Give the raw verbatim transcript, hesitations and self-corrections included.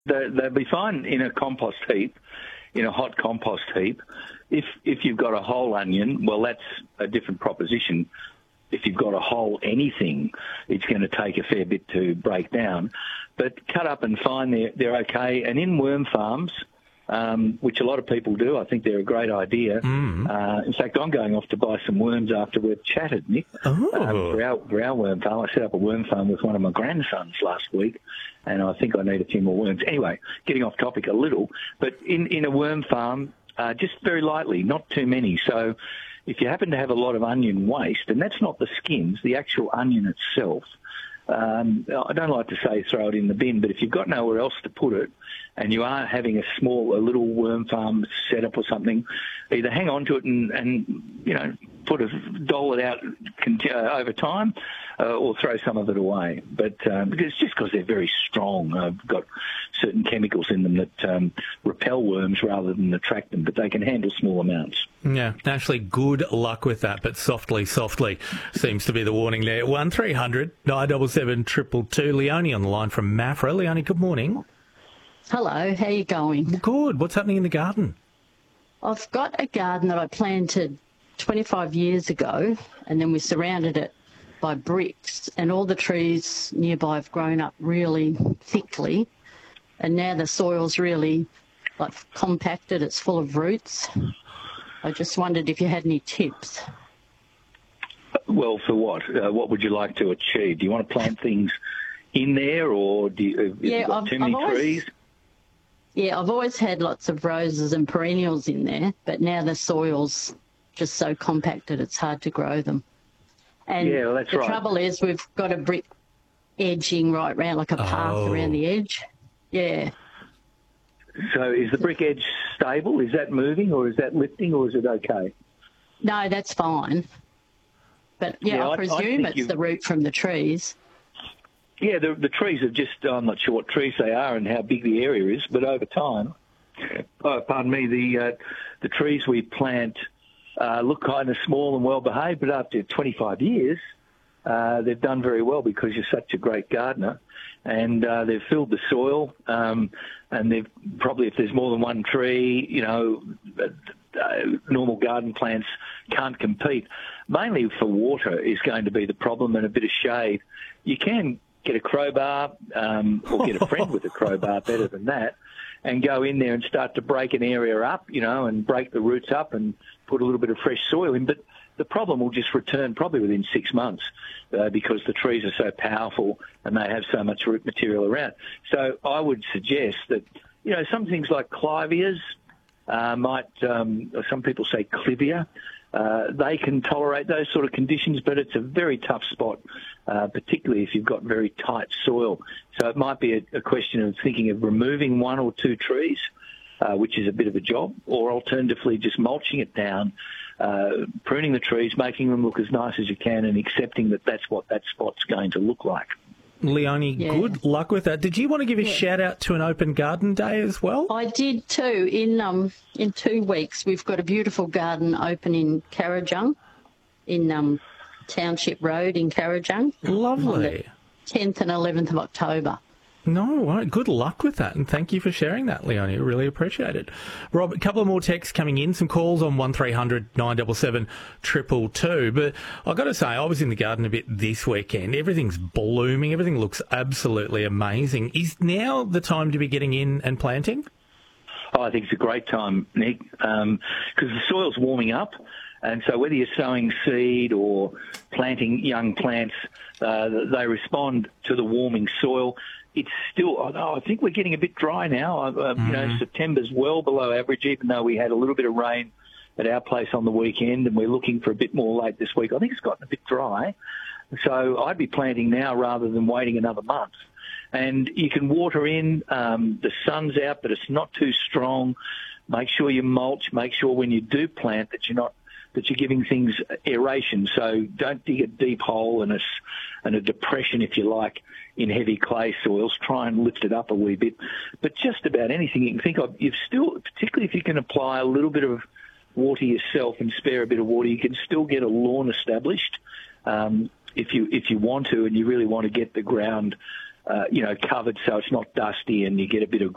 They, they'll be fine in a compost heap, in a hot compost heap. If if you've got a whole onion, well, that's a different proposition. If you've got a whole anything, it's going to take a fair bit to break down. But cut up and fine, they're, they're okay. And in worm farms, um, which a lot of people do, I think they're a great idea. Mm. Uh, in fact, I'm going off to buy some worms after we've chatted, Nick. Oh. Um, for, our, for our worm farm. I set up a worm farm with one of my grandsons last week, and I think I need a few more worms. Anyway, getting off topic a little, but in, in a worm farm, uh, just very lightly, not too many. So if you happen to have a lot of onion waste, and that's not the skins, the actual onion itself, um, I don't like to say throw it in the bin, but if you've got nowhere else to put it, and you are having a small, a little worm farm set up or something, either hang on to it and, and you know, put a dole it out uh, over time, uh, or throw some of it away. But um, because just because they're very strong, I've uh, got certain chemicals in them that um, repel worms rather than attract them, but they can handle small amounts. Yeah, actually, good luck with that, but softly, softly seems to be the warning there. one three hundred nine seven seven two two two. Leonie on the line from Maffra. Leonie, good morning. Hello, how are you going? Good. What's happening in the garden? I've got a garden that I planted twenty-five years ago, and then we surrounded it by bricks, and all the trees nearby have grown up really thickly, and now the soil's really like compacted, it's full of roots. I just wondered if you had any tips. Well, for what? Uh, what would you like to achieve? Do you want to plant things in there, or do you, have yeah, you got I've, too many I've always, trees? Yeah, I've always had lots of roses and perennials in there, but now the soil's just so compacted it's hard to grow them. And yeah, well, that's the right. trouble is we've got a brick edging right round, like a path Oh. around the edge. Yeah. So is the brick edge stable? Is that moving, or is that lifting, or is it okay? No, that's fine. But, yeah, Yeah, I I- I presume think it's you- the root from the trees. Yeah, the, the trees are just, I'm not sure what trees they are and how big the area is, but over time, oh, pardon me, the uh, the trees we plant uh, look kind of small and well-behaved, but after twenty-five years, uh, they've done very well because you're such a great gardener, and uh, they've filled the soil, um, and they've probably, if there's more than one tree, you know, uh, normal garden plants can't compete. Mainly for water is going to be the problem, and a bit of shade. You can get a crowbar, um, or get a friend with a crowbar, better than that, and go in there and start to break an area up, you know, and break the roots up and put a little bit of fresh soil in. But the problem will just return probably within six months uh, because the trees are so powerful and they have so much root material around. So I would suggest that, you know, some things like clivias uh, might, um, or some people say clivia, Uh, they can tolerate those sort of conditions, but it's a very tough spot, uh, particularly if you've got very tight soil. So it might be a, a question of thinking of removing one or two trees, uh, which is a bit of a job, or alternatively just mulching it down, uh, pruning the trees, making them look as nice as you can, and accepting that that's what that spot's going to look like. Leonie, Yeah. good luck with that. Did you want to give a Yeah. shout-out to an open garden day as well? I did too. In um in two weeks, we've got a beautiful garden open in Carrajung, in um Township Road in Carrajung. Lovely. tenth and eleventh of October. No, right. Good luck with that, and thank you for sharing that, Leonie. Really appreciate it. Rob, a couple of more texts coming in, some calls on one three hundred nine seven seven two two two. But I've got to say, I was in the garden a bit this weekend. Everything's blooming. Everything looks absolutely amazing. Is now the time to be getting in and planting? Oh, I think it's a great time, Nick, because the soil's warming up. And so whether you're sowing seed or planting young plants, uh, they respond to the warming soil. It's still, oh, I think we're getting a bit dry now. Uh, mm-hmm. You know, September's well below average, even though we had a little bit of rain at our place on the weekend, and we're looking for a bit more late this week. I think it's gotten a bit dry. So I'd be planting now rather than waiting another month. And you can water in. Um, the sun's out, but it's not too strong. Make sure you mulch. Make sure when you do plant that you're not that you're giving things aeration. So don't dig a deep hole and a, and a depression, if you like, in heavy clay soils. Try and lift it up a wee bit. But just about anything you can think of, you've still, particularly if you can apply a little bit of water yourself and spare a bit of water, you can still get a lawn established um, if you if you want to, and you really want to get the ground, uh, you know, covered so it's not dusty and you get a bit of